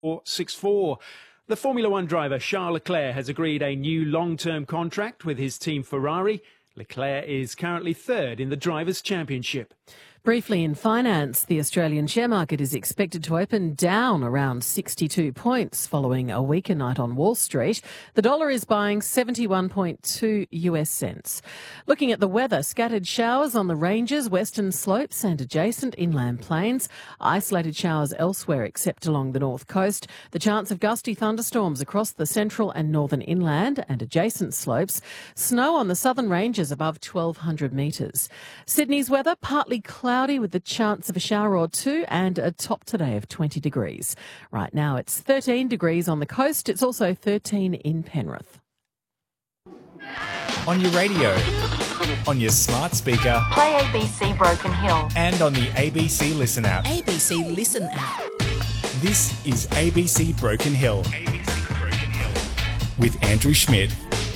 6-4. The Formula One driver Charles Leclerc has agreed a new long-term contract with his team Ferrari. Leclerc is currently third in the Drivers' Championship. Briefly in finance, the Australian share market is expected to open down around 62 points following a weaker night on Wall Street. The dollar is buying 71.2 US cents. Looking at the weather, scattered showers on the ranges, western slopes and adjacent inland plains. Isolated showers elsewhere except along the north coast. The chance of gusty thunderstorms across the central and northern inland and adjacent slopes. Snow on the southern ranges above 1,200 metres. Sydney's weather, partly cloudy with the chance of a shower or two and a top today of 20 degrees. Right now it's 13 degrees on the coast. It's also 13 in Penrith. On your radio, on your smart speaker, play ABC Broken Hill, and on the ABC Listen app. ABC Listen app. This is ABC Broken Hill. ABC Broken Hill. With Andrew Schmidt.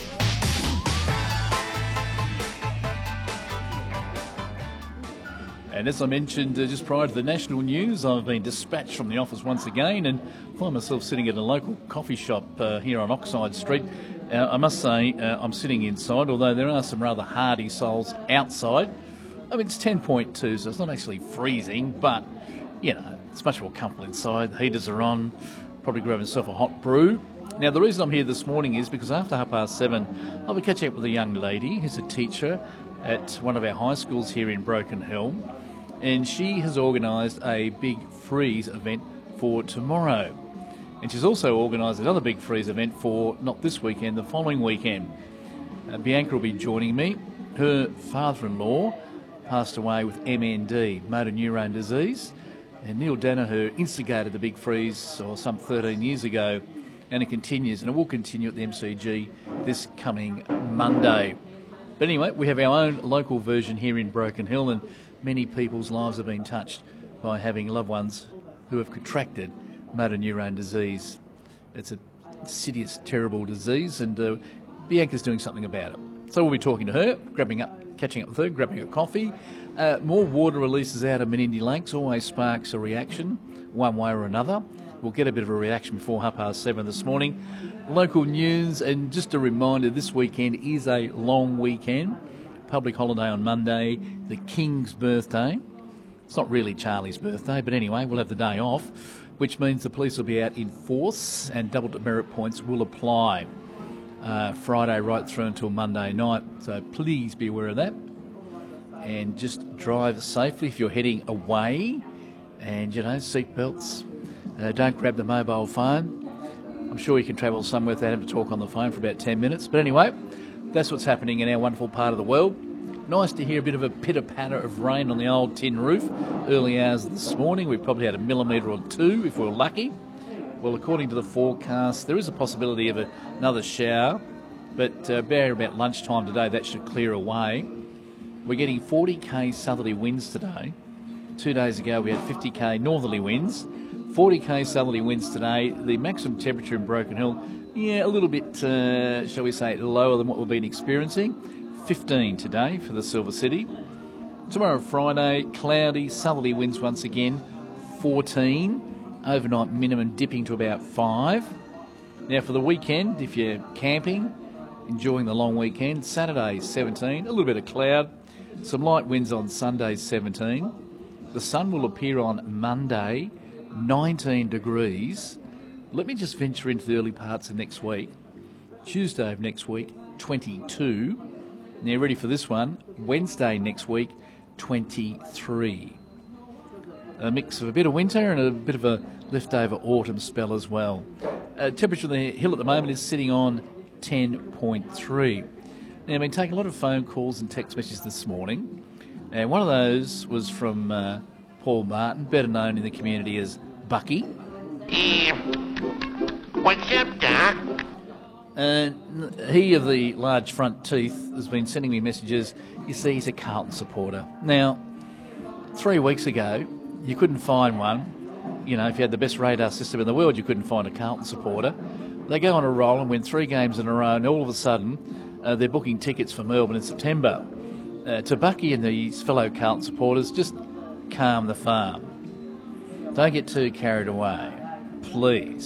And as I mentioned just prior to the national news, I've been dispatched from the office once again and find myself sitting at a local coffee shop here on Oxide Street. I must say I'm sitting inside, although there are some rather hardy souls outside. I mean, it's 10.2, so it's not actually freezing, but, you know, it's much more comfortable inside. The heaters are on, probably grab myself a hot brew. Now, the reason I'm here this morning is because after 7:30, I'll be catching up with a young lady who's a teacher at one of our high schools here in Broken Hill. And she has organised a big freeze event for tomorrow. And she's also organised another big freeze event for not this weekend, the following weekend. Bianca will be joining me. Her father-in-law passed away with MND, motor neurone disease. And Neil Danaher instigated the big freeze some 13 years ago. And it continues, and it will continue at the MCG this coming Monday. But anyway, we have our own local version here in Broken Hill, and many people's lives have been touched by having loved ones who have contracted motor neurone disease. It's a insidious, terrible disease, and Bianca's doing something about it. So we'll be talking to her, catching up with her, grabbing a coffee. More water releases out of Menindee Lakes always sparks a reaction, one way or another. We'll get a bit of a reaction before 7:30 this morning. Local news, and just a reminder, this weekend is a long weekend. Public holiday on Monday, the King's birthday. It's not really Charlie's birthday, but anyway, we'll have the day off, which means the police will be out in force and double demerit points will apply Friday right through until Monday night. So please be aware of that. And just drive safely if you're heading away. And, you know, seatbelts. Don't grab the mobile phone. I'm sure you can travel somewhere without having to talk on the phone for about 10 minutes. But anyway, that's what's happening in our wonderful part of the world. Nice to hear a bit of a pitter-patter of rain on the old tin roof. Early hours this morning, we probably had 1 millimetre or 2 if we were lucky. Well, according to the forecast, there is a possibility of another shower, but about lunchtime today, that should clear away. We're getting 40k southerly winds today. 2 days ago, we had 50k northerly winds. 40k southerly winds today. The maximum temperature in Broken Hill, a little bit, shall we say, lower than what we've been experiencing. 15 today for the Silver City. Tomorrow, Friday, cloudy, southerly winds once again, 14. Overnight minimum dipping to about 5. Now for the weekend, if you're camping, enjoying the long weekend, Saturday 17, a little bit of cloud, some light winds on Sunday 17. The sun will appear on Monday, 19 degrees. Let me just venture into the early parts of next week. Tuesday of next week, 22. Now ready for this one, Wednesday next week, 23. A mix of a bit of winter and a bit of a leftover autumn spell as well. Temperature on the hill at the moment is sitting on 10.3. Now I've been taking a lot of phone calls and text messages this morning. And one of those was from Paul Martin, better known in the community as Bucky. What's up, Doc? He of the large front teeth has been sending me messages. You see, he's a Carlton supporter. Now, 3 weeks ago, you couldn't find one. You know, if you had the best radar system in the world, you couldn't find a Carlton supporter. They go on a roll and win 3 games in a row, and all of a sudden, they're booking tickets for Melbourne in September. To Bucky and his fellow Carlton supporters, just calm the farm. Don't get too carried away. please.